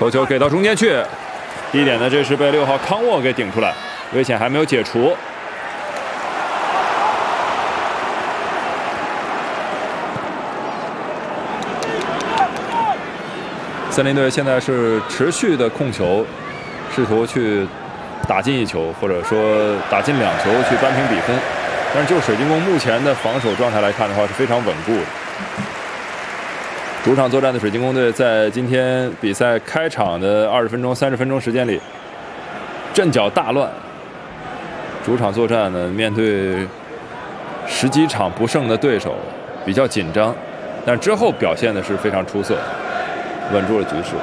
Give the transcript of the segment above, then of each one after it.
头球给到中间去，低点呢，这是被6号康沃给顶出来，危险还没有解除。森林队现在是持续的控球，试图去打进1球，或者说打进2球去扳平比分。但是就水晶宫目前的防守状态来看的话，是非常稳固的。主场作战的水晶宫队在今天比赛开场的20分钟、30分钟时间里，阵脚大乱。主场作战呢，面对10几场不胜的对手，比较紧张，但之后表现的是非常出色，稳住了局势。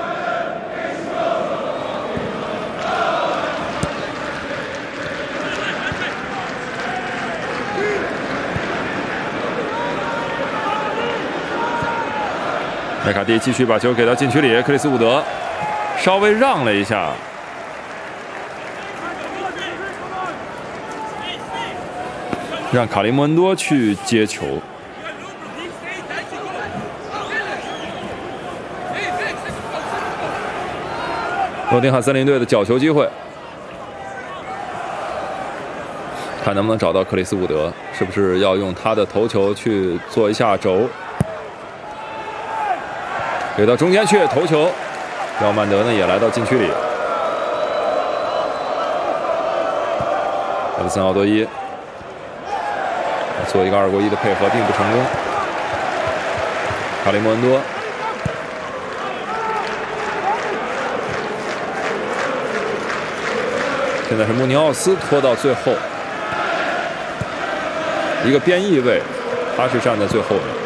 麦卡蒂继续把球给到禁区里，克里斯伍德稍微让了一下，让卡利莫恩多去接球。诺丁汉森林队的角球机会，看能不能找到克里斯伍德，是不是要用他的头球去做一下轴？给到中间去，头球，廖曼德呢也来到禁区里。埃里森·奥多伊做一个2过1的配合，并不成功。卡利莫恩多，现在是穆尼奥斯拖到最后，一个边翼位，他是站在最后面。